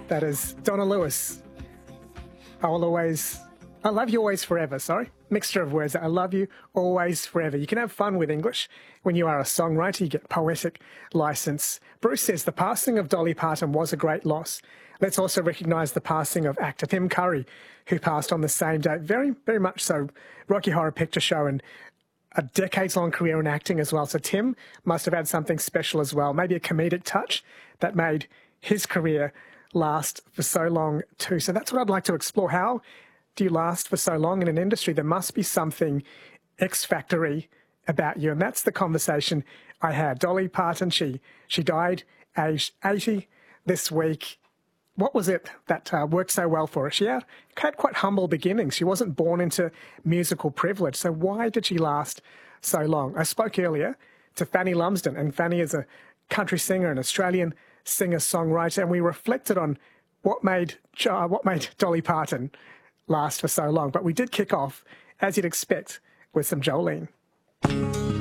That is Donna Lewis. I love you always forever, sorry. Mixture of words. I love you always forever. You can have fun with English when you are a songwriter. You get poetic license. Bruce says the passing of Dolly Parton was a great loss. Let's also recognise the passing of actor Tim Curry, who passed on the same day. Very, very much so. Rocky Horror Picture Show and a decades-long career in acting as well. So Tim must have had something special as well. Maybe a comedic touch that made his career last for so long too. So that's what I'd like to explore. How do you last for so long in an industry? There must be something X-factory about you. And that's the conversation I had. Dolly Parton, she died aged 80 this week. What was it that worked so well for her? She had quite humble beginnings. She wasn't born into musical privilege. So why did she last so long? I spoke earlier to Fanny Lumsden, and Fanny is a country singer, an Australian singer-songwriter, and we reflected on what made Dolly Parton last for so long. But we did kick off, as you'd expect, with some Jolene.